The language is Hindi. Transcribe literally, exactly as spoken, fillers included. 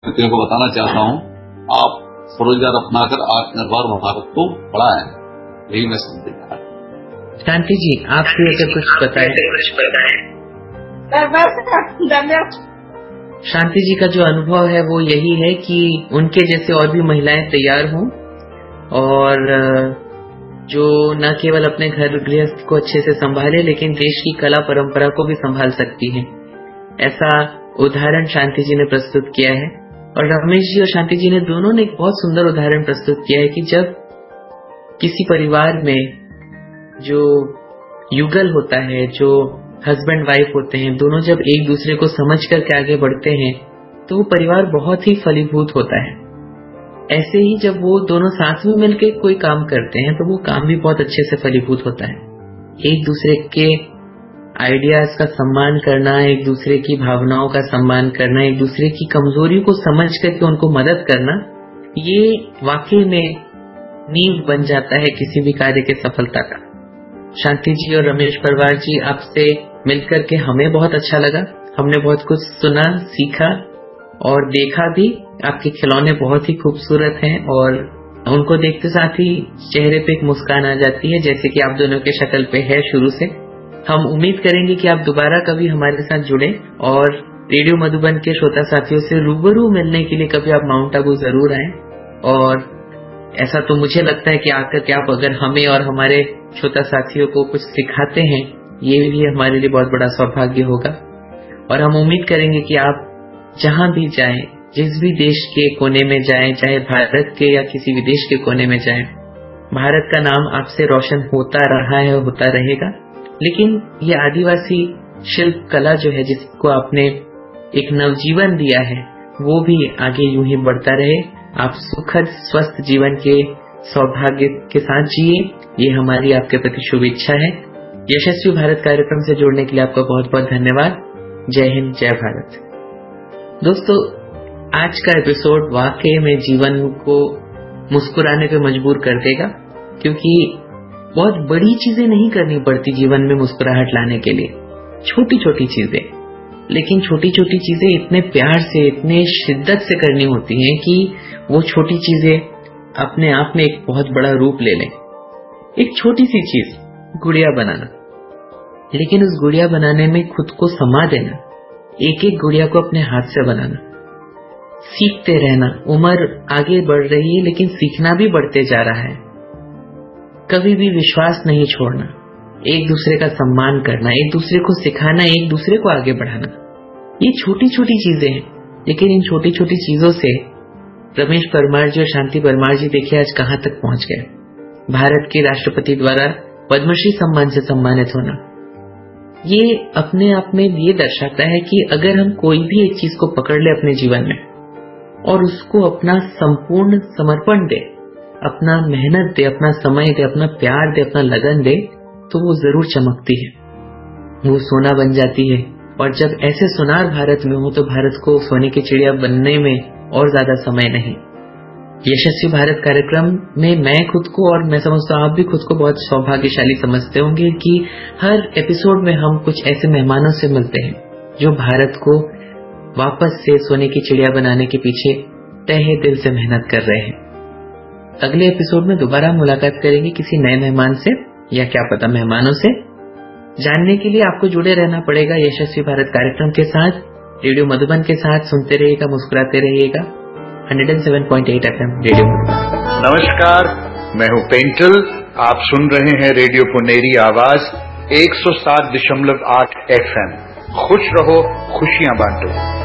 व्यक्तियों को बताना चाहता हूँ, आप स्वरोजगार अपनाकर आत्मनिर्भर भारत को बढ़ाएं, यही मैं समझ रहा हूँ। शांति जी, आप भी अगर कुछ बताएं। शांति जी का जो अनुभव है वो यही है कि उनके जैसे और भी महिलाएं तैयार हों और जो न केवल अपने घर गृहस्थ को अच्छे से संभाले लेकिन देश की कला परंपरा को भी संभाल सकती है। ऐसा उदाहरण शांति जी ने प्रस्तुत किया है और रमेश जी और शांति जी ने दोनों ने एक बहुत सुंदर उदाहरण प्रस्तुत किया है कि जब किसी परिवार में जो युगल होता है, जो हस्बैंड वाइफ होते हैं, दोनों जब एक दूसरे को समझ करके आगे बढ़ते हैं तो वो परिवार बहुत ही फलीभूत होता है। ऐसे ही जब वो दोनों साथ में मिलकर कोई काम करते हैं तो वो काम भी बहुत अच्छे से फलीभूत होता है। एक दूसरे के आइडियाज का सम्मान करना, एक दूसरे की भावनाओं का सम्मान करना, एक दूसरे की कमजोरियों को समझ करके उनको मदद करना, ये वाकई में नींव बन जाता है किसी भी कार्य के सफलता का। शांति जी और रमेश परवार जी, आपसे मिलकर के हमें बहुत अच्छा लगा। हमने बहुत कुछ सुना, सीखा और देखा भी। आपके खिलौने बहुत ही खूबसूरत हैं और उनको देखते साथ ही चेहरे पे एक मुस्कान आ जाती है, जैसे कि आप दोनों के शक्ल पे है शुरू से। हम उम्मीद करेंगे कि आप दोबारा कभी हमारे साथ जुड़े और रेडियो मधुबन के श्रोता साथियों से रूबरू मिलने के लिए कभी आप माउंट आबू जरूर आएं। और ऐसा तो मुझे लगता है कि आकर के आप अगर हमें और हमारे श्रोता साथियों को कुछ सिखाते हैं, ये भी हमारे लिए बहुत बड़ा सौभाग्य होगा। और हम उम्मीद करेंगे कि आप जहां भी जाएं, जिस भी देश के कोने में जाएं, चाहे भारत के या किसी विदेश के कोने में जाएं, भारत का नाम आपसे रोशन होता रहा है, होता रहेगा। लेकिन ये आदिवासी शिल्प कला जो है, जिसको आपने एक नवजीवन दिया है, वो भी आगे यूं ही बढ़ता रहे। आप सुखद स्वस्थ जीवन के सौभाग्य के साथ जिए, ये हमारी आपके प्रति शुभ इच्छा है। यशस्वी भारत कार्यक्रम से जुड़ने के लिए आपका बहुत बहुत धन्यवाद। जय हिंद, जय भारत। दोस्तों, आज का एपिसोड वाकई में जीवन को मुस्कुराने पे मजबूर कर देगा, क्योंकि बहुत बड़ी चीजें नहीं करनी पड़ती जीवन में मुस्कुराहट लाने के लिए। छोटी छोटी चीजें, लेकिन छोटी छोटी चीजें इतने प्यार से, इतने शिद्दत से करनी होती हैं कि वो छोटी चीजें अपने आप में एक बहुत बड़ा रूप ले लें। एक छोटी सी चीज, गुड़िया बनाना, लेकिन उस गुड़िया बनाने में खुद को समा देना, एक एक गुड़िया को अपने हाथ से बनाना, सीखते रहना। उम्र आगे बढ़ रही है लेकिन सीखना भी बढ़ते जा रहा है। कभी भी विश्वास नहीं छोड़ना, एक दूसरे का सम्मान करना, एक दूसरे को सिखाना, एक दूसरे को आगे बढ़ाना, ये छोटी छोटी चीजें हैं। लेकिन इन छोटी छोटी चीजों से रमेश परमार जी और शांति परमार जी देखिए आज कहां तक पहुंच गए। भारत के राष्ट्रपति द्वारा पद्मश्री सम्मान से सम्मानित होना, ये अपने आप में ये दर्शाता है कि अगर हम कोई भी एक चीज को पकड़ ले अपने जीवन में और उसको अपना संपूर्ण समर्पण दे, अपना मेहनत दे, अपना समय दे, अपना प्यार दे, अपना लगन दे, तो वो जरूर चमकती है, वो सोना बन जाती है। और जब ऐसे सोनार भारत में हो तो भारत को सोने की चिड़िया बनने में और ज्यादा समय नहीं। यशस्वी भारत कार्यक्रम में मैं खुद को, और मैं समझता हूं आप भी खुद को बहुत सौभाग्यशाली समझते होंगे कि हर एपिसोड में हम कुछ ऐसे मेहमानों से मिलते हैं जो भारत को वापस से सोने की चिड़िया बनाने के पीछे तहे दिल से मेहनत कर रहे हैं। अगले एपिसोड में दोबारा मुलाकात करेंगे किसी नए मेहमान से, या क्या पता मेहमानों से। जानने के लिए आपको जुड़े रहना पड़ेगा यशस्वी भारत कार्यक्रम के साथ, रेडियो मधुबन के साथ। सुनते रहिएगा, मुस्कुराते रहिएगा। एक सौ सात पॉइंट आठ एफ एम रेडियो मधुबन। नमस्कार, मैं हूं पेंटल। आप सुन रहे हैं रेडियो पुनेरी आवाज एक सौ सात दशमलव आठ एफ एम। खुश रहो, खुशियां बांटो।